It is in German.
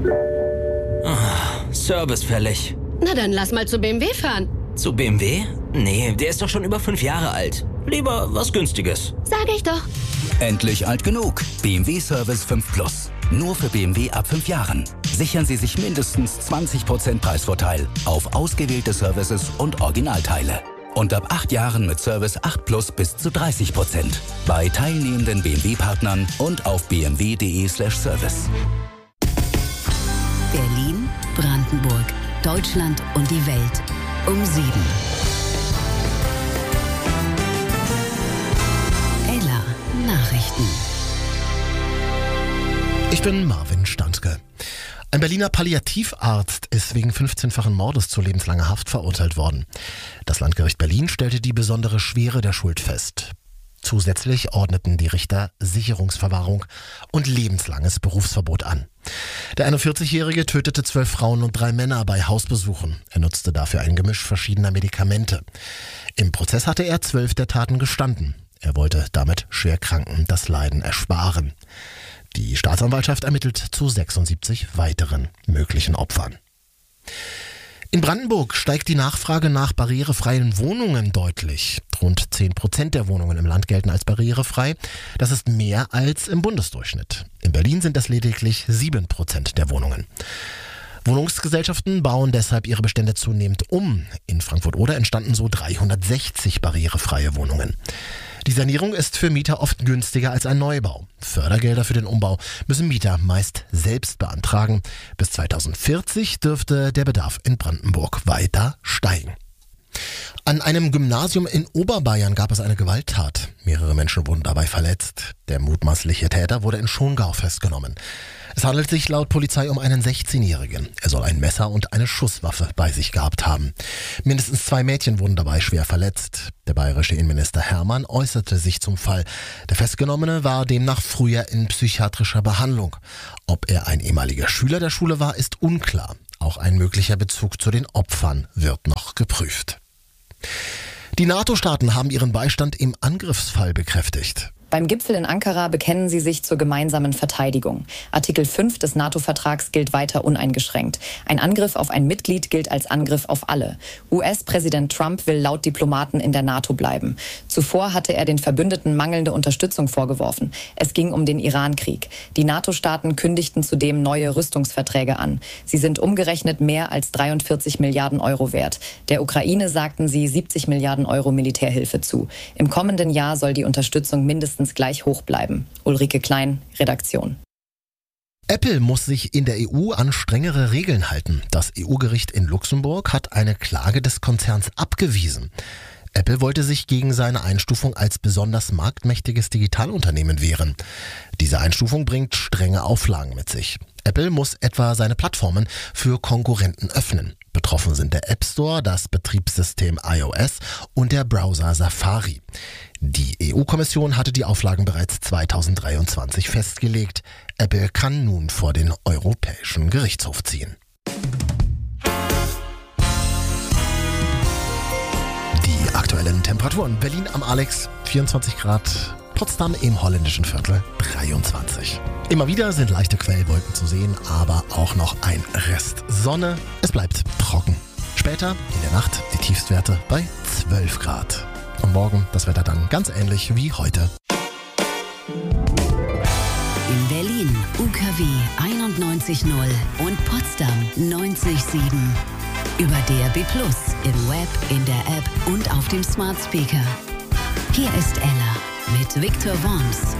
Service fällig. Na dann lass mal zu BMW fahren. Zu BMW? Nee, der ist doch schon über 5 Jahre alt. Lieber was Günstiges. Sag ich doch. Endlich alt genug. BMW Service 5 Plus. Nur für BMW ab 5 Jahren. Sichern Sie sich mindestens 20% Preisvorteil auf ausgewählte Services und Originalteile. Und ab 8 Jahren mit Service 8 Plus bis zu 30%. Bei teilnehmenden BMW-Partnern und auf bmw.de/service. Berlin, Brandenburg, Deutschland und die Welt um 7. Ella Nachrichten. Ich bin Marvin Standke. Ein Berliner Palliativarzt ist wegen 15-fachen Mordes zu lebenslanger Haft verurteilt worden. Das Landgericht Berlin stellte die besondere Schwere der Schuld fest. Zusätzlich ordneten die Richter Sicherungsverwahrung und lebenslanges Berufsverbot an. Der 41-Jährige tötete 12 Frauen und 3 Männer bei Hausbesuchen. Er nutzte dafür ein Gemisch verschiedener Medikamente. Im Prozess hatte er 12 der Taten gestanden. Er wollte damit Schwerkranken das Leiden ersparen. Die Staatsanwaltschaft ermittelt zu 76 weiteren möglichen Opfern. In Brandenburg steigt die Nachfrage nach barrierefreien Wohnungen deutlich. Rund 10% der Wohnungen im Land gelten als barrierefrei. Das ist mehr als im Bundesdurchschnitt. In Berlin sind es lediglich 7% der Wohnungen. Wohnungsgesellschaften bauen deshalb ihre Bestände zunehmend um. In Frankfurt-Oder entstanden so 360 barrierefreie Wohnungen. Die Sanierung ist für Mieter oft günstiger als ein Neubau. Fördergelder für den Umbau müssen Mieter meist selbst beantragen. Bis 2040 dürfte der Bedarf in Brandenburg weiter steigen. An einem Gymnasium in Oberbayern gab es eine Gewalttat. Mehrere Menschen wurden dabei verletzt. Der mutmaßliche Täter wurde in Schongau festgenommen. Es handelt sich laut Polizei um einen 16-Jährigen. Er soll ein Messer und eine Schusswaffe bei sich gehabt haben. Mindestens 2 Mädchen wurden dabei schwer verletzt. Der bayerische Innenminister Hermann äußerte sich zum Fall. Der Festgenommene war demnach früher in psychiatrischer Behandlung. Ob er ein ehemaliger Schüler der Schule war, ist unklar. Auch ein möglicher Bezug zu den Opfern wird noch geprüft. Die NATO-Staaten haben ihren Beistand im Angriffsfall bekräftigt. Beim Gipfel in Ankara bekennen sie sich zur gemeinsamen Verteidigung. Artikel 5 des NATO-Vertrags gilt weiter uneingeschränkt. Ein Angriff auf ein Mitglied gilt als Angriff auf alle. US-Präsident Trump will laut Diplomaten in der NATO bleiben. Zuvor hatte er den Verbündeten mangelnde Unterstützung vorgeworfen. Es ging um den Iran-Krieg. Die NATO-Staaten kündigten zudem neue Rüstungsverträge an. Sie sind umgerechnet mehr als 43 Milliarden Euro wert. Der Ukraine sagten sie 70 Milliarden Euro Militärhilfe zu. Im kommenden Jahr soll die Unterstützung mindestens gleich hoch bleiben. Ulrike Klein, Redaktion. Apple muss sich in der EU an strengere Regeln halten. Das EU-Gericht in Luxemburg hat eine Klage des Konzerns abgewiesen. Apple wollte sich gegen seine Einstufung als besonders marktmächtiges Digitalunternehmen wehren. Diese Einstufung bringt strenge Auflagen mit sich. Apple muss etwa seine Plattformen für Konkurrenten öffnen. Betroffen sind der App Store, das Betriebssystem iOS und der Browser Safari. Die EU-Kommission hatte die Auflagen bereits 2023 festgelegt. Apple kann nun vor den Europäischen Gerichtshof ziehen. Die aktuellen Temperaturen: Berlin am Alex 24 Grad, Potsdam im holländischen Viertel 23. Immer wieder sind leichte Quellwolken zu sehen, aber auch noch ein Rest Sonne. Es bleibt trocken. Später in der Nacht die Tiefstwerte bei 12 Grad. Und morgen das Wetter dann ganz ähnlich wie heute. In Berlin UKW 91.0 und Potsdam 90.7. Über DAB+, im Web, in der App und auf dem Smart Speaker. Hier ist Ella mit Victor Worms.